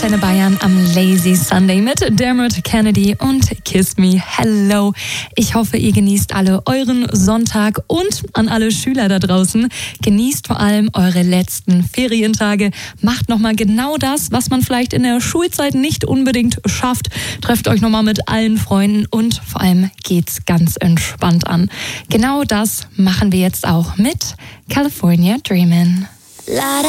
Antenne Bayern am Lazy Sunday mit Dermot Kennedy und Kiss Me Hello. Ich hoffe, ihr genießt alle euren Sonntag und an alle Schüler da draußen. Genießt vor allem eure letzten Ferientage. Macht nochmal genau das, was man vielleicht in der Schulzeit nicht unbedingt schafft. Trefft euch nochmal mit allen Freunden und vor allem geht's ganz entspannt an. Genau das machen wir jetzt auch mit California Dreamin'.